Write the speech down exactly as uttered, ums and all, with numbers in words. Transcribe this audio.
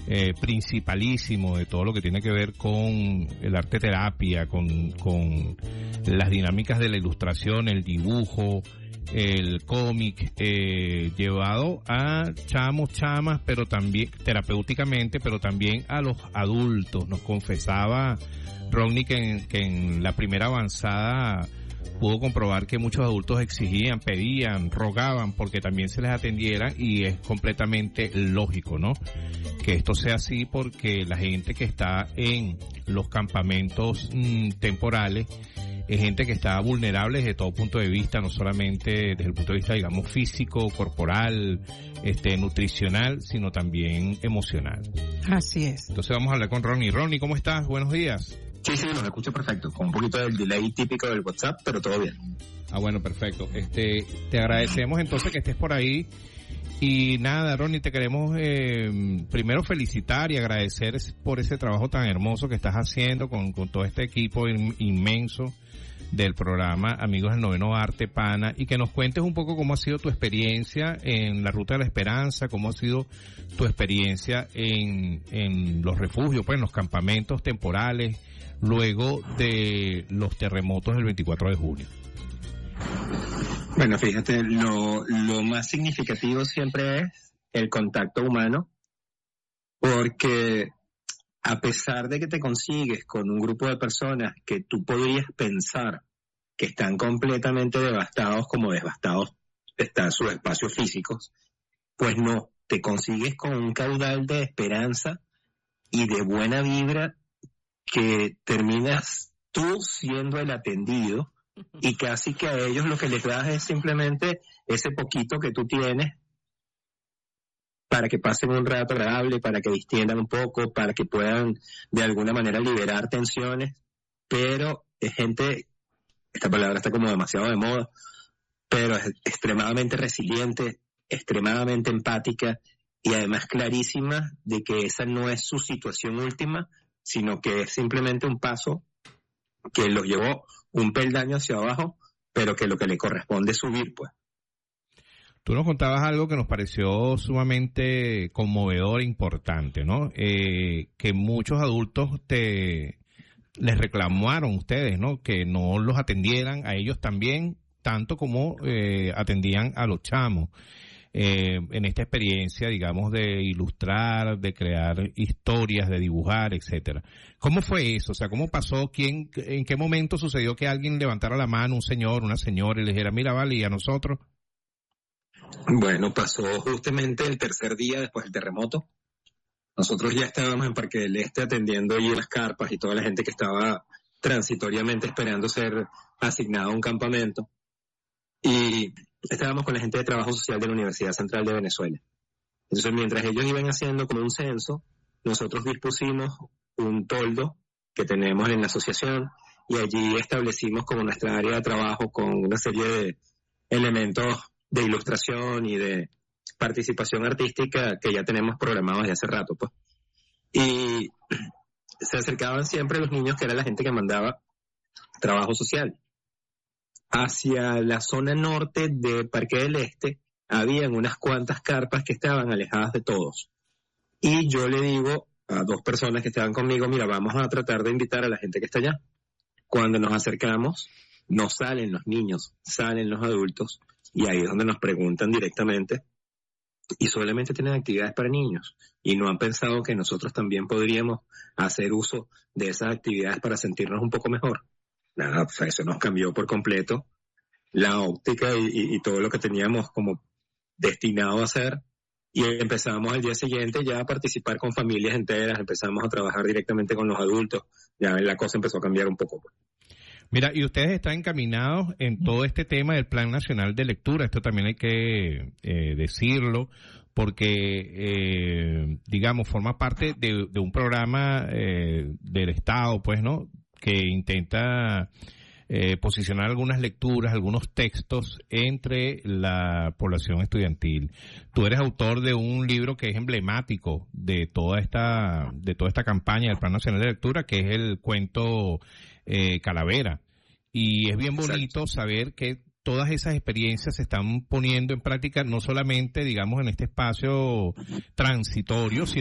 eh, principalísimo de todo lo que tiene que ver con el arte terapia, con, con las dinámicas de la ilustración, el dibujo, el cómic, eh, llevado a chamos, chamas, pero también terapéuticamente, pero también a los adultos. Nos confesaba Rodney que en, que en la primera avanzada pudo comprobar que muchos adultos exigían, pedían, rogaban porque también se les atendiera, y es completamente lógico, ¿no?, que esto sea así, porque la gente que está en los campamentos mmm, temporales es gente que está vulnerable desde todo punto de vista, no solamente desde el punto de vista, digamos, físico, corporal, este, nutricional, sino también emocional. Así es. Entonces vamos a hablar con Ronnie. Ronnie, ¿cómo estás? Buenos días. Sí, sí, los escucho perfecto, con un poquito del delay típico del WhatsApp, pero todo bien. Ah, bueno, perfecto. Este, te agradecemos entonces que estés por ahí. Y nada, Ronnie, te queremos eh, primero felicitar y agradecer por ese trabajo tan hermoso que estás haciendo con, con todo este equipo in, inmenso del programa Amigos del Noveno Arte, Pana, y que nos cuentes un poco cómo ha sido tu experiencia en la Ruta de la Esperanza, cómo ha sido tu experiencia en, en los refugios, pues en los campamentos temporales, luego de los terremotos del veinticuatro de junio. Bueno, fíjate, lo, lo más significativo siempre es el contacto humano, porque a pesar de que te consigues con un grupo de personas que tú podrías pensar que están completamente devastados, como devastados están sus espacios físicos, pues no, te consigues con un caudal de esperanza y de buena vibra que terminas tú siendo el atendido, y casi que a ellos lo que les das es simplemente ese poquito que tú tienes para que pasen un rato agradable, para que distiendan un poco, para que puedan de alguna manera liberar tensiones, pero es gente, esta palabra está como demasiado de moda, pero es extremadamente resiliente, extremadamente empática y además clarísima de que esa no es su situación última, sino que es simplemente un paso que los llevó un peldaño hacia abajo, pero que lo que le corresponde es subir, pues. Tú nos contabas algo que nos pareció sumamente conmovedor e importante, ¿no? Eh, que muchos adultos te les reclamaron ustedes, ¿no?, que no los atendieran a ellos también, tanto como eh, atendían a los chamos. Eh, en esta experiencia, digamos, de ilustrar, de crear historias, de dibujar, etcétera. ¿Cómo fue eso? O sea, ¿cómo pasó? ¿Quién, en qué momento sucedió que alguien levantara la mano, un señor, una señora, y le dijera, mira, vale, ¿y a nosotros? Bueno, pasó justamente el tercer día después del terremoto. Nosotros ya estábamos en Parque del Este atendiendo allí las carpas y toda la gente que estaba transitoriamente esperando ser asignada a un campamento. Y estábamos con la gente de trabajo social de la Universidad Central de Venezuela. Entonces, mientras ellos iban haciendo como un censo, nosotros dispusimos un toldo que tenemos en la asociación y allí establecimos como nuestra área de trabajo con una serie de elementos de ilustración y de participación artística que ya tenemos programados desde hace rato, pues. Y se acercaban siempre los niños, que era la gente que mandaba trabajo social. Hacia la zona norte de Parque del Este habían unas cuantas carpas que estaban alejadas de todos. Y yo le digo a dos personas que estaban conmigo, mira, vamos a tratar de invitar a la gente que está allá. Cuando nos acercamos, no salen los niños, salen los adultos, y ahí es donde nos preguntan directamente, y solamente tienen actividades para niños, y no han pensado que nosotros también podríamos hacer uso de esas actividades para sentirnos un poco mejor. Nada, pues eso nos cambió por completo la óptica y, y, y todo lo que teníamos como destinado a hacer, y empezamos al día siguiente ya a participar con familias enteras, empezamos a trabajar directamente con los adultos, ya la cosa empezó a cambiar un poco. Mira, y ustedes están encaminados en todo este tema del Plan Nacional de Lectura, esto también hay que eh, decirlo, porque, eh, digamos, forma parte de, de un programa eh, del Estado, pues, ¿no?, que intenta eh, posicionar algunas lecturas, algunos textos entre la población estudiantil. Tú eres autor de un libro que es emblemático de toda esta de toda esta campaña del Plan Nacional de Lectura, que es el cuento eh, Calavera. Y es bien bonito Exacto. saber que todas esas experiencias se están poniendo en práctica, no solamente, digamos, en este espacio transitorio, sino